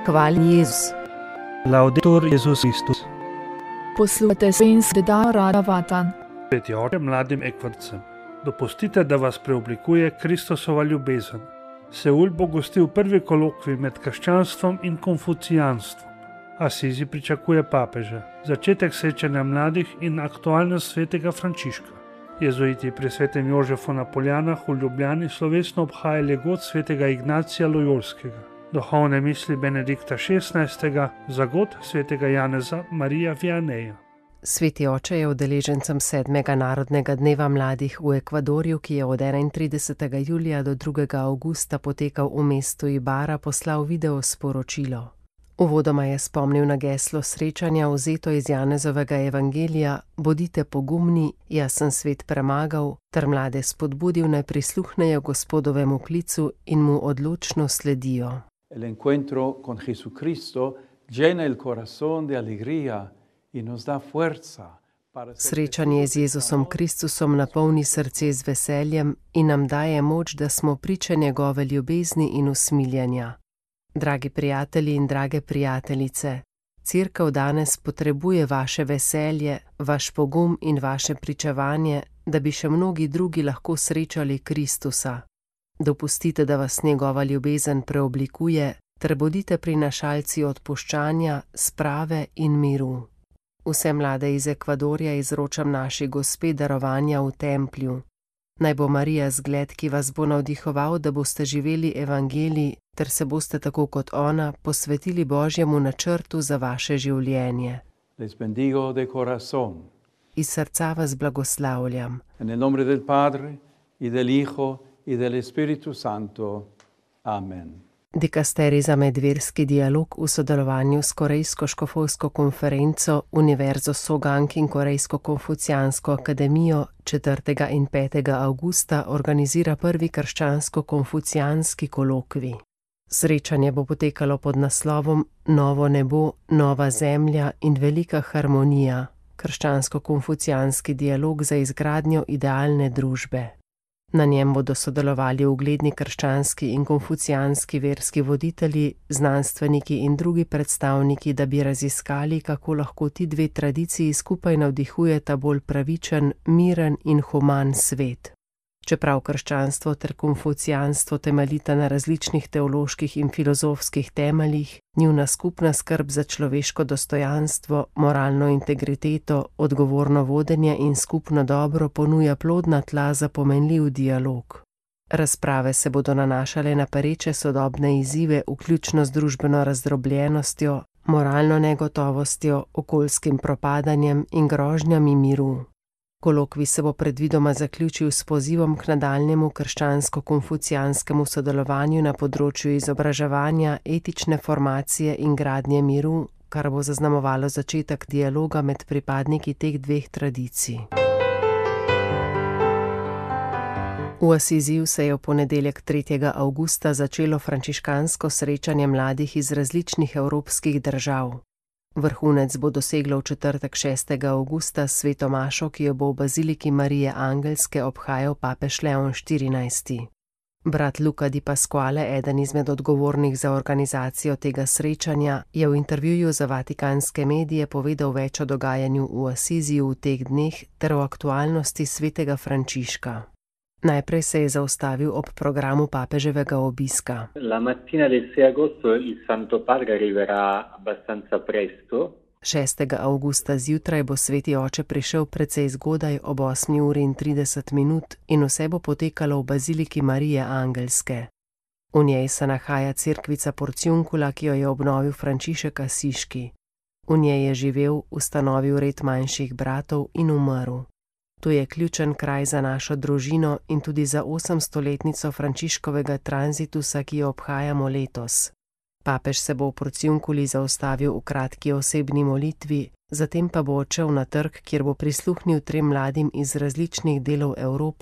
Hvali Jezus. Laudetur Jezus Kristus. Poslušajte slovenski dan Rada Vatan. Sveti oče mladim ekvadorcem, dopustite, da vas preoblikuje Kristusova ljubezen. Seul bo gostil prvi kolokvij med krščanstvom in konfucijanstvom. Asizi pričakuje papeža, začetek srečanja mladih in aktualnost svetega Frančiška. Jezuiti pri svetem Jožefu na Poljanah v Ljubljani slovesno obhajali god svetega Ignacija Lojolskega, duhovne misli Benedikta XVI. Za god svetega Janeza Marija Vianeja. Sveti oče je udeležencem 7. narodnega dneva mladih v Ekvadorju, ki je od 31. julija do 2. avgusta potekal v mestu Ibara, poslal video sporočilo. Uvodoma je spomnil na geslo srečanja, vzeto iz Janezovega evangelija: bodite pogumni, jaz sem svet premagal, ter mlade spodbudil, naj prisluhnejo Gospodovemu klicu in mu odločno sledijo. El encuentro con Jesucristo llena el corazón de alegría y nos da fuerza. Srečanje z Jezusom Kristusom napolni srce z veseljem in nam daje moč, da smo priče njegove ljubezni in usmiljanja. Dragi prijatelji in drage prijateljice, Cerkev danes potrebuje vaše veselje, vaš pogum in vaše pričevanje, da bi še mnogi drugi lahko srečali Kristusa. Dopustite, da vas njegova ljubezen preoblikuje, ter bodite prinašalci odpuščanja, sprave in miru. Vse mlade iz Ekvadorja izročam naši Gospe darovanja v templju. Naj bo Marija zgled, ki vas bo navdihoval, da boste živeli evangelij, ter se boste tako kot ona posvetili Božjemu načrtu za vaše življenje. Les bendigo de corazón. Iz srca vas blagoslavljam. En el nombre del Padre, y del Hijo, y del Espíritu Santo. Amen. Dikasterij za medverski dialog v sodelovanju s Korejsko škofovsko konferenco, Univerzo Sogang in Korejsko konfucijansko akademijo 4. in 5. avgusta organizira prvi krščansko-konfucijanski kolokvij. Srečanje bo potekalo pod naslovom Novo nebo, nova zemlja in velika harmonija, krščansko-konfucijanski dialog za izgradnjo idealne družbe. Na njem bodo sodelovali ugledni krščanski in konfucijanski verski voditelji, znanstveniki in drugi predstavniki, da bi raziskali, kako lahko ti dve tradiciji skupaj navdihujeta bolj pravičen, miren in human svet. Čeprav krščanstvo ter konfucijanstvo temeljita na različnih teoloških in filozofskih temeljih, njuna skupna skrb za človeško dostojanstvo, moralno integriteto, odgovorno vodenje in skupno dobro ponuja plodna tla za pomenljiv dialog. Razprave se bodo nanašale na pereče sodobne izzive, vključno z družbeno razdrobljenostjo, moralno negotovostjo, okoljskim propadanjem in grožnjami miru. Kolokvij se bo predvidoma zaključil s pozivom k nadaljnjemu krščansko-konfucijanskemu sodelovanju na področju izobraževanja, etične formacije in gradnje miru, kar bo zaznamovalo začetek dialoga med pripadniki teh dveh tradicij. V Asiziju se je v ponedeljek 3. avgusta začelo frančiškansko srečanje mladih iz različnih evropskih držav. Vrhunec bo doseglo v četrtek 6. avgusta sveto mašo, ki jo bo v baziliki Marije Angelske obhajal papež Leon XIV. Brat Luca Di Pasquale, eden izmed odgovornih za organizacijo tega srečanja, je v intervjuju za vatikanske medije povedal več o dogajanju v Asiziju v teh dneh ter o aktualnosti svetega Frančiška. Najprej se je zaustavil ob programu papeževega obiska. La mattina del 6 agosto il Santo Padre arriverà abbastanza presto. 6. avgusta zjutraj bo sveti oče prišel precej zgodaj ob 8:30 in vse bo potekalo v baziliki Marije Angelske. V njej se nahaja cerkvica Porciuncula, ki jo je obnovil Frančišek Asiški. V njej je živel, ustanovil red manjših bratov in umrl. To je ključen kraj za našo družino in tudi za 800-letnico Frančiškovega tranzitusa, ki jo obhajamo letos. Papež se bo v Porciunculi zaustavil v kratki osebni molitvi, zatem pa bo odšel na trg, kjer bo prisluhnil 3 mladim iz različnih delov Evrope,